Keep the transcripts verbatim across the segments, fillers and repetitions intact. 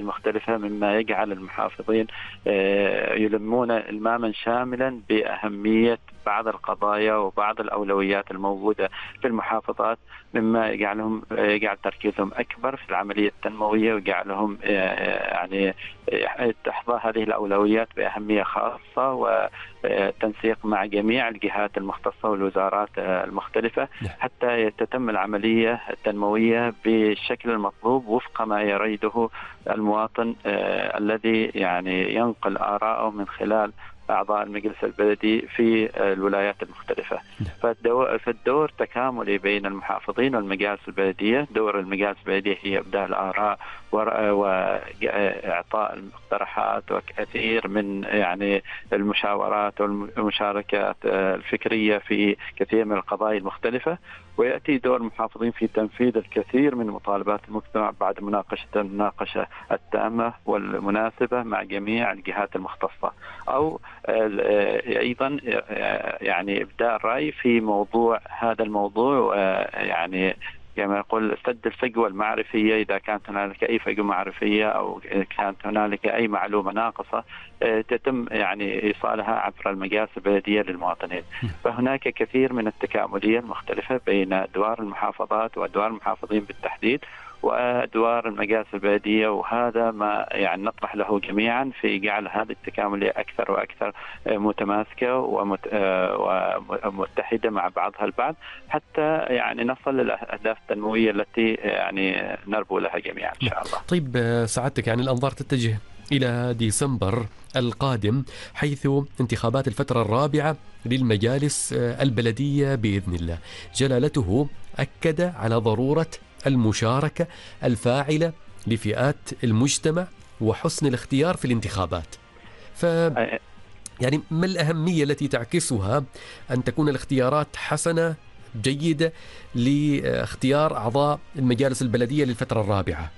المختلفة، مما يجعل المحافظين يلمون إلماما شاملا بأهمية بعض القضايا وبعض الأولويات الموجودة في المحافظات، مما يجعلهم يجعل تركيزهم أكبر في العملية التنموية، ويجعلهم يعني تحظى هذه الأولويات بأهمية خاصة وتنسيق مع جميع الجهات المختصة والوزارات المختلفة حتى تتم العملية التنموية بالشكل المطلوب وفق ما يريده المواطن الذي يعني ينقل آراءه من خلال أعضاء المجلس البلدي في الولايات المختلفة. فالدور, فالدور تكاملي بين المحافظين والمجالس البلدية. دور المجالس البلدية هي إبداء الآراء وإعطاء المقترحات وكثير من يعني المشاورات والمشاركات الفكرية في كثير من القضايا المختلفة، ويأتي دور المحافظين في تنفيذ الكثير من مطالبات المجتمع بعد مناقشة المناقشة التامة والمناسبة مع جميع الجهات المختصة، أو أيضا يعني إبداء الرأي في موضوع هذا الموضوع، يعني كما يقول سد الفجوة المعرفية. إذا كانت هنالك أي فجوة معرفية أو كانت هنالك أي معلومة ناقصة تتم يعني إيصالها عبر المجالس البلدية للمواطنين. فهناك كثير من التكاملية المختلفة بين أدوار المحافظات وأدوار المحافظين بالتحديد وأدوار المجالس البلدية، وهذا ما يعني نطمح له جميعا في جعل هذه التكاملية أكثر وأكثر متماسكة ومتحدة مع بعضها البعض حتى يعني نصل للأهداف التنموية التي يعني نربو لها جميعا إن شاء الله. طيب سعادتك، يعني الأنظار تتجه إلى ديسمبر القادم حيث انتخابات الفترة الرابعة للمجالس البلدية بإذن الله. جلالته أكد على ضرورة المشاركة الفاعلة لفئات المجتمع وحسن الاختيار في الانتخابات. ف يعني ما الأهمية التي تعكسها أن تكون الاختيارات حسنة جيدة لاختيار أعضاء المجالس البلدية للفترة الرابعة؟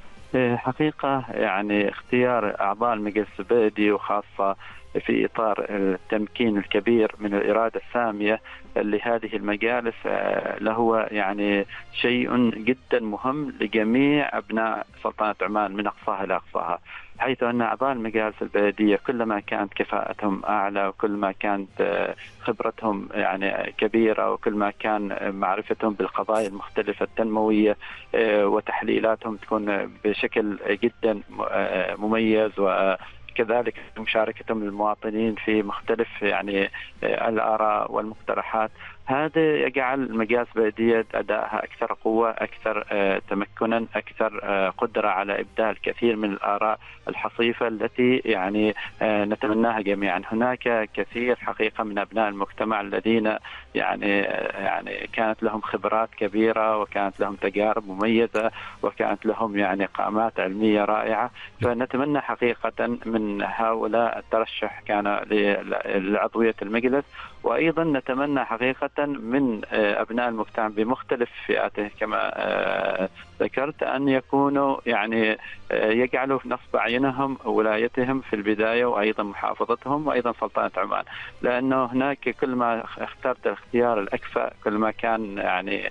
حقيقة يعني اختيار أعضاء المجلس البلدي وخاصة في إطار التمكين الكبير من الإرادة السامية لهذه المجالس له يعني شيء جدا مهم لجميع أبناء سلطنة عمان من أقصاها إلى أقصاها، حيث أن أعضاء المجالس البلدية كلما كانت كفاءتهم أعلى وكلما كانت خبرتهم يعني كبيرة وكلما كان معرفتهم بالقضايا المختلفة التنموية وتحليلاتهم تكون بشكل جدا مميز، و كذلك مشاركتهم للمواطنين في مختلف يعني الآراء والمقترحات. هذا يجعل المجالس البلدية أدائها أكثر قوة، أكثر تمكنا، أكثر قدرة على إبداء الكثير من الآراء الحصيفة التي يعني نتمناها جميعا. هناك كثير حقيقة من أبناء المجتمع الذين يعني يعني كانت لهم خبرات كبيرة وكانت لهم تجارب مميزة وكانت لهم يعني قامات علمية رائعة، فنتمنى حقيقة من هؤلاء الترشح كان لعضوية المجلس، وأيضا نتمنى حقيقة من أبناء المجتمع بمختلف فئاته كما ذكرت أن يكونوا يعني يجعلوا نصب عينهم ولايتهم في البداية وأيضا محافظتهم وأيضا سلطنة عمان، لأنه هناك كل ما اخترت الاختيار الأكفأ كل ما كان يعني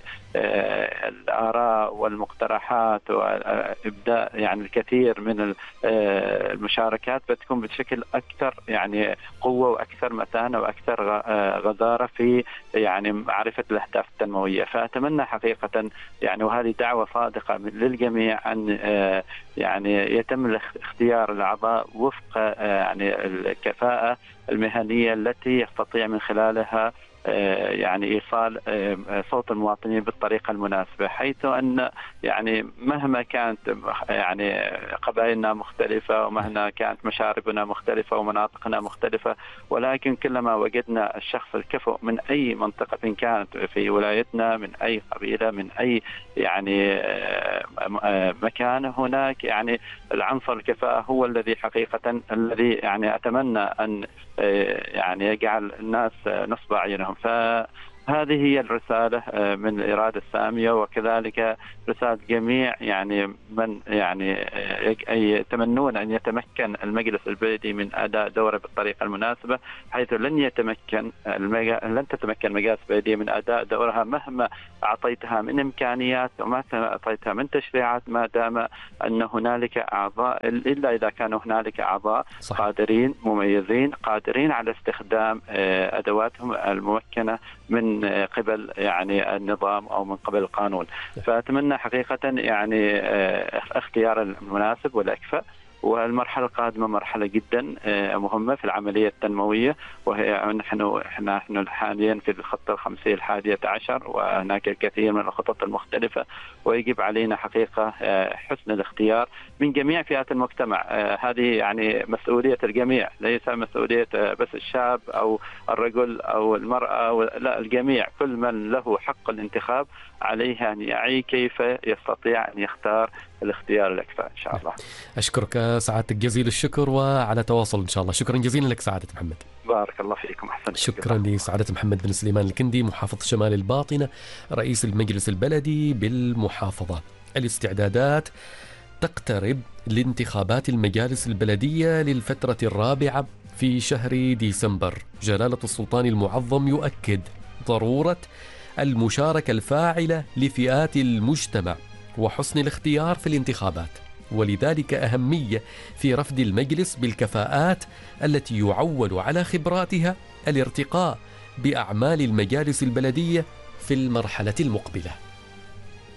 الآراء والمقترحات وإبداء يعني الكثير من المشاركات بتكون بشكل أكثر يعني قوة وأكثر متانة وأكثر غزارة في يعني معرفة الأهداف التنموية. فأتمنى حقيقة يعني وهذه دعوة صادقة للجميع أن يعني يتم اختيار الأعضاء وفق يعني الكفاءة المهنية التي يستطيع من خلالها يعني إيصال صوت المواطنين بالطريقة المناسبة، حيث أن يعني مهما كانت يعني قبائلنا مختلفة ومهما كانت مشاربنا مختلفة ومناطقنا مختلفة، ولكن كلما وجدنا الشخص الكفؤ من أي منطقة كانت في ولايتنا، من أي قبيلة، من أي يعني مكان، هناك يعني العنصر الكفاءة هو الذي حقيقة الذي يعني أتمنى أن يعني يجعل الناس نصب أعينهم. ف هذه هي الرسالة من الإرادة السامية، وكذلك رسالة جميع يعني من يعني يتمنون أن يتمكن المجلس البلدي من أداء دوره بالطريقة المناسبة، حيث لن يتمكن المجا... لن تتمكن المجالس البلدية من أداء دورها مهما أعطيتها من إمكانيات وما أعطيتها من تشريعات، ما دام أن هنالك أعضاء، إلا إذا كانوا هنالك أعضاء صح. قادرين مميزين قادرين على استخدام أدواتهم الممكنة من قبل يعني النظام أو من قبل القانون. فأتمنى حقيقة يعني اختيار المناسب والأكفأ. والمرحلة القادمة مرحلة جدا مهمة في العملية التنموية، وهي نحن نحن حاليا في الخطة الخمسية الحادية عشر، وهناك الكثير من الخطط المختلفة، ويجب علينا حقيقة حسن الاختيار من جميع فئات المجتمع. هذه يعني مسؤولية الجميع، ليس مسؤولية بس الشاب أو الرجل أو المرأة، لا، الجميع، كل من له حق الانتخاب عليه أن يعي كيف يستطيع أن يختار الاختيار الأكفأ إن شاء الله. أشكرك سعادتك جزيل الشكر، وعلى تواصل إن شاء الله. شكرا جزيلا لك سعادة محمد. بارك الله فيكم. أحسن. شكرا لسعادة محمد بن سليمان الكندي، محافظ شمال الباطنة، رئيس المجلس البلدي بالمحافظة. الاستعدادات تقترب لانتخابات المجالس البلدية للفترة الرابعة في شهر ديسمبر. جلالة السلطان المعظم يؤكد ضرورة المشاركة الفاعلة لفئات المجتمع وحسن الاختيار في الانتخابات، ولذلك أهمية في رفد المجلس بالكفاءات التي يعول على خبراتها الارتقاء بأعمال المجالس البلدية في المرحلة المقبلة.